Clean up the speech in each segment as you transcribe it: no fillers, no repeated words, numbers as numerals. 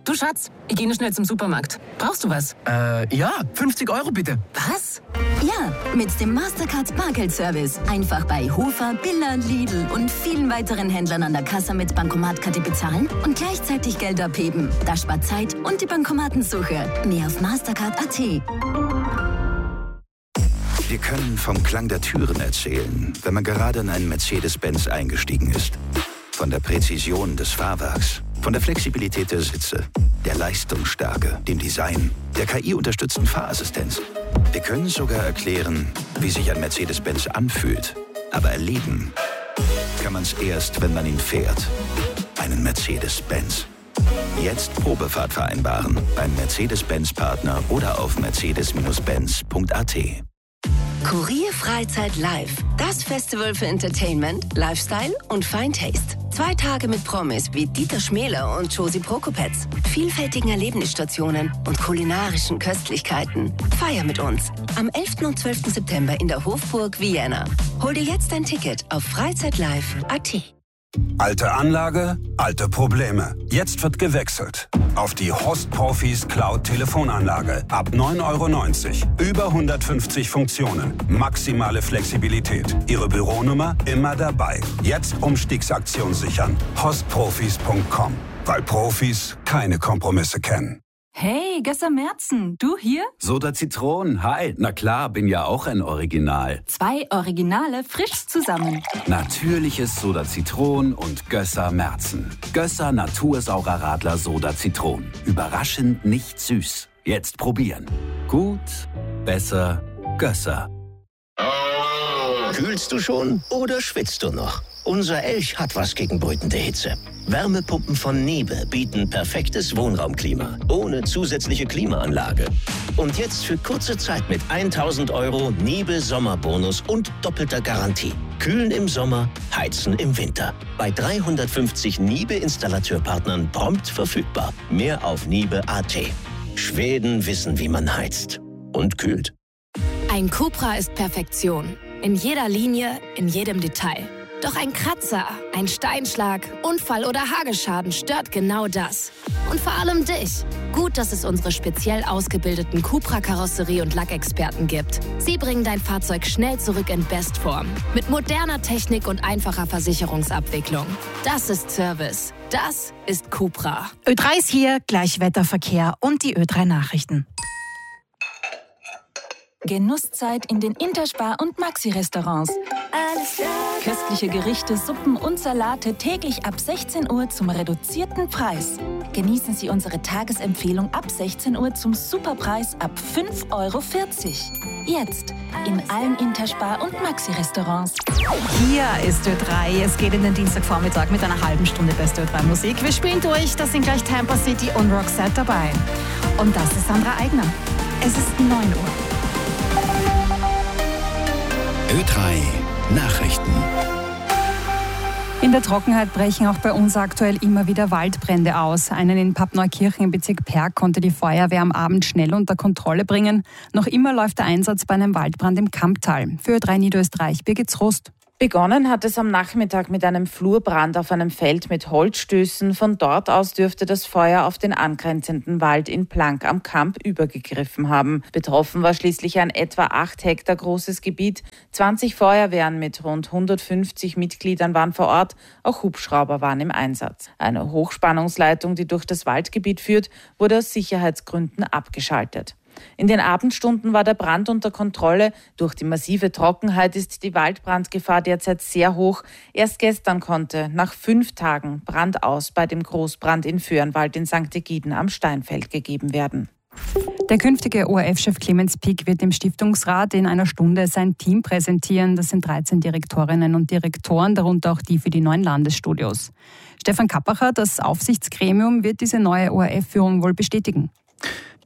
Du Schatz, ich gehe schnell zum Supermarkt. Brauchst du was? Ja, 50 € bitte. Was? Ja, mit dem Mastercard Bargeldservice. Einfach bei Hofer, Billa, Lidl und vielen weiteren Händlern an der Kasse mit Bankomatkarte bezahlen und gleichzeitig Geld abheben. Das spart Zeit und die Bankomatensuche. Mehr auf Mastercard.at. Wir können vom Klang der Türen erzählen, wenn man gerade in einen Mercedes-Benz eingestiegen ist. Von der Präzision des Fahrwerks, von der Flexibilität der Sitze, der Leistungsstärke, dem Design, der KI-unterstützten Fahrassistenz. Wir können sogar erklären, wie sich ein Mercedes-Benz anfühlt. Aber erleben kann man es erst, wenn man ihn fährt. Einen Mercedes-Benz. Jetzt Probefahrt vereinbaren beim Mercedes-Benz-Partner oder auf mercedes-benz.at. Kurier Freizeit Live. Das Festival für Entertainment, Lifestyle und Fine Taste. 2 Tage mit Promis wie Dieter Schmäler und Josie Prokopetz, vielfältigen Erlebnisstationen und kulinarischen Köstlichkeiten. Feier mit uns. Am 11. und 12. September in der Hofburg Vienna. Hol dir jetzt ein Ticket auf freizeitlive.at. Alte Anlage, alte Probleme. Jetzt wird gewechselt. Auf die Host Profis Cloud Telefonanlage. Ab 9,90 €. Über 150 Funktionen. Maximale Flexibilität. Ihre Büronummer immer dabei. Jetzt Umstiegsaktion sichern. hostprofis.com. Weil Profis keine Kompromisse kennen. Hey, Gösser Merzen, du hier? Soda Zitron, hi. Na klar, bin ja auch ein Original. 2 Originale frisch zusammen. Natürliches Soda Zitron und Gösser Merzen. Gösser Natursaurer Radler Soda Zitron. Überraschend nicht süß. Jetzt probieren. Gut, besser, Gösser. Kühlst du schon oder schwitzt du noch? Unser Elch hat was gegen brütende Hitze. Wärmepumpen von Niebe bieten perfektes Wohnraumklima, ohne zusätzliche Klimaanlage. Und jetzt für kurze Zeit mit 1.000 € Niebe Sommerbonus und doppelter Garantie. Kühlen im Sommer, heizen im Winter. Bei 350 Niebe-Installateurpartnern prompt verfügbar. Mehr auf niebe.at. Schweden wissen, wie man heizt und kühlt. Ein Cupra ist Perfektion. In jeder Linie, in jedem Detail. Doch ein Kratzer, ein Steinschlag, Unfall oder Hagelschaden stört genau das. Und vor allem dich. Gut, dass es unsere speziell ausgebildeten Cupra-Karosserie- und Lackexperten gibt. Sie bringen dein Fahrzeug schnell zurück in Bestform. Mit moderner Technik und einfacher Versicherungsabwicklung. Das ist Service. Das ist Cupra. Ö3 ist hier, gleich Wetterverkehr und die Ö3 Nachrichten. Genusszeit in den Interspar- und Maxi-Restaurants. Köstliche Gerichte, Suppen und Salate täglich ab 16 Uhr zum reduzierten Preis. Genießen Sie unsere Tagesempfehlung ab 16 Uhr zum Superpreis ab 5,40 €. Jetzt in allen Interspar- und Maxi-Restaurants. Hier ist Ö3. Es geht in den Dienstagvormittag mit einer halben Stunde beste Ö3-Musik. Wir spielen durch, das sind gleich Tampa City und Roxette dabei. Und das ist Sandra Eigner. Es ist 9 Uhr. Ö3 Nachrichten. In der Trockenheit brechen auch bei uns aktuell immer wieder Waldbrände aus. Einen in Pappneukirchen im Bezirk Perg konnte die Feuerwehr am Abend schnell unter Kontrolle bringen. Noch immer läuft der Einsatz bei einem Waldbrand im Kamptal. Für Ö3 Niederösterreich, Birgit Rost. Begonnen hat es am Nachmittag mit einem Flurbrand auf einem Feld mit Holzstößen. Von dort aus dürfte das Feuer auf den angrenzenden Wald in Plank am Kamp übergegriffen haben. Betroffen war schließlich ein etwa 8 Hektar großes Gebiet. 20 Feuerwehren mit rund 150 Mitgliedern waren vor Ort. Auch Hubschrauber waren im Einsatz. Eine Hochspannungsleitung, die durch das Waldgebiet führt, wurde aus Sicherheitsgründen abgeschaltet. In den Abendstunden war der Brand unter Kontrolle. Durch die massive Trockenheit ist die Waldbrandgefahr derzeit sehr hoch. Erst gestern konnte nach 5 Tagen Brand aus bei dem Großbrand in Föhrenwald in St. Egiden am Steinfeld gegeben werden. Der künftige ORF-Chef Clemens Pick wird dem Stiftungsrat in einer Stunde sein Team präsentieren. Das sind 13 Direktorinnen und Direktoren, darunter auch die für die 9 Landesstudios. Stefan Kappacher, das Aufsichtsgremium, wird diese neue ORF-Führung wohl bestätigen.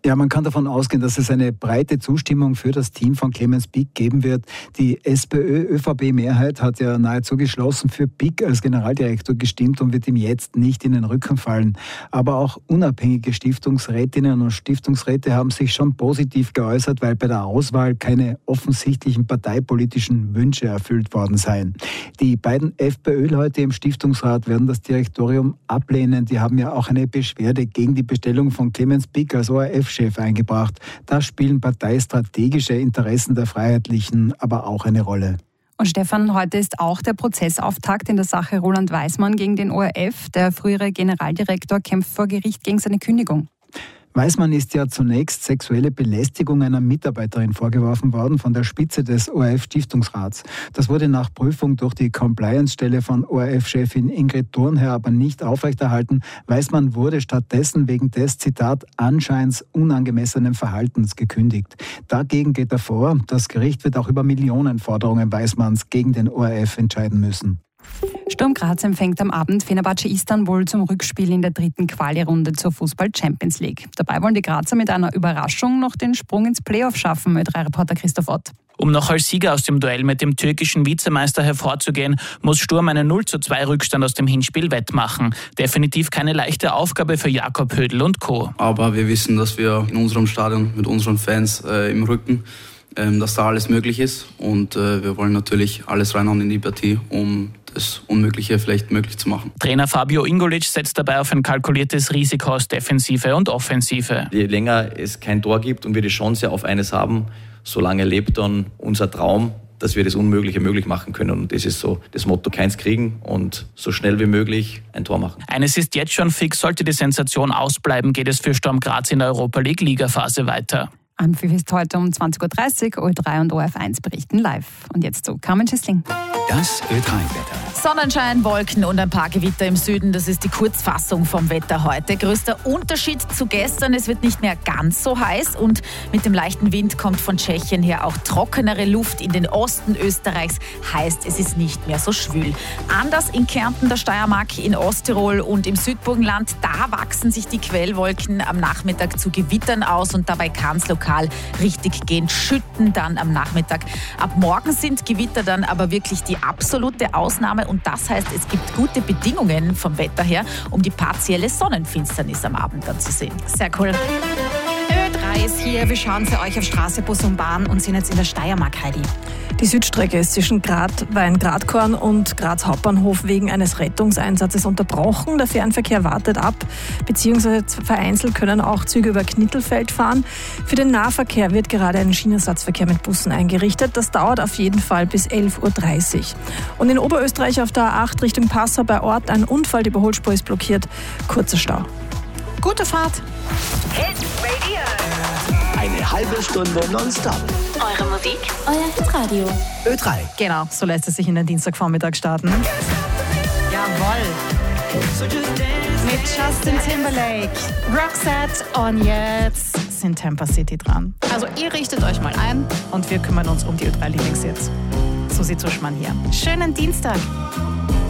Ja, man kann davon ausgehen, dass es eine breite Zustimmung für das Team von Clemens Pick geben wird. Die SPÖ-ÖVP-Mehrheit hat ja nahezu geschlossen für Pick als Generaldirektor gestimmt und wird ihm jetzt nicht in den Rücken fallen. Aber auch unabhängige Stiftungsrätinnen und Stiftungsräte haben sich schon positiv geäußert, weil bei der Auswahl keine offensichtlichen parteipolitischen Wünsche erfüllt worden seien. Die beiden FPÖ-Leute im Stiftungsrat werden das Direktorium ablehnen. Die haben ja auch eine Beschwerde gegen die Bestellung von Clemens Pick als ORF-Chef eingebracht. Da spielen parteistrategische Interessen der Freiheitlichen aber auch eine Rolle. Und Stefan, heute ist auch der Prozessauftakt in der Sache Roland Weismann gegen den ORF. Der frühere Generaldirektor kämpft vor Gericht gegen seine Kündigung. Weismann ist ja zunächst sexuelle Belästigung einer Mitarbeiterin vorgeworfen worden von der Spitze des ORF-Stiftungsrats. Das wurde nach Prüfung durch die Compliance-Stelle von ORF-Chefin Ingrid Thurnherr aber nicht aufrechterhalten. Weismann wurde stattdessen wegen des, Zitat, Anscheins unangemessenen Verhaltens gekündigt. Dagegen geht er vor. Das Gericht wird auch über Millionenforderungen Weismanns gegen den ORF entscheiden müssen. Sturm Graz empfängt am Abend Fenerbahce Istanbul zum Rückspiel in der 3. Quali-Runde zur Fußball-Champions League. Dabei wollen die Grazer mit einer Überraschung noch den Sprung ins Playoff schaffen, Ö3-Reporter Christoph Ott. Um noch als Sieger aus dem Duell mit dem türkischen Vizemeister hervorzugehen, muss Sturm einen 0:2 Rückstand aus dem Hinspiel wettmachen. Definitiv keine leichte Aufgabe für Jakob Hödl und Co. Aber wir wissen, dass wir in unserem Stadion mit unseren Fans im Rücken, dass da alles möglich ist. Und wir wollen natürlich alles reinhauen in die Partie, um das Unmögliche vielleicht möglich zu machen. Trainer Fabio Ingolic setzt dabei auf ein kalkuliertes Risiko aus Defensive und Offensive. Je länger es kein Tor gibt und wir die Chance auf eines haben, solange lebt dann unser Traum, dass wir das Unmögliche möglich machen können. Und das ist so das Motto, keins kriegen und so schnell wie möglich ein Tor machen. Eines ist jetzt schon fix, sollte die Sensation ausbleiben, geht es für Sturm Graz in der Europa League Ligaphase weiter. Anpfiff ist heute um 20.30 Uhr, Ö3 und ORF1 berichten live. Und jetzt zu Carmen Schissling. Das Ö3-Wetter. Sonnenschein, Wolken und ein paar Gewitter im Süden. Das ist die Kurzfassung vom Wetter heute. Größter Unterschied zu gestern, es wird nicht mehr ganz so heiß und mit dem leichten Wind kommt von Tschechien her auch trockenere Luft in den Osten Österreichs. Heißt, es ist nicht mehr so schwül. Anders in Kärnten, der Steiermark, in Osttirol und im Südburgenland. Da wachsen sich die Quellwolken am Nachmittag zu Gewittern aus und dabei kann es lokal richtig gehen. Schütten dann am Nachmittag. Ab morgen sind Gewitter dann aber wirklich die absolute Ausnahme und das heißt, es gibt gute Bedingungen vom Wetter her, um die partielle Sonnenfinsternis am Abend dann zu sehen. Sehr cool. Ö3 ist hier. Wir schauen für euch auf Straße, Bus und Bahn und sind jetzt in der Steiermark, Heidi. Die Südstrecke ist zwischen Weingradkorn und Graz Hauptbahnhof wegen eines Rettungseinsatzes unterbrochen. Der Fernverkehr wartet ab, beziehungsweise vereinzelt können auch Züge über Knittelfeld fahren. Für den Nahverkehr wird gerade ein Schienenersatzverkehr mit Bussen eingerichtet. Das dauert auf jeden Fall bis 11.30 Uhr. Und in Oberösterreich auf der A8 Richtung Passau bei Ort ein Unfall, die Überholspur ist blockiert. Kurzer Stau. Gute Fahrt. Eine halbe Stunde nonstop. Eure Musik, euer Hitradio. Ö3. Genau, so lässt es sich in den Dienstagvormittag starten. Jawohl. Mit Justin Timberlake. Roxette und jetzt Sind Tampa City dran. Also ihr richtet euch mal ein und wir kümmern uns um die Ö3-Lieblingshits. Susi Zuschmann hier. schönen Dienstag.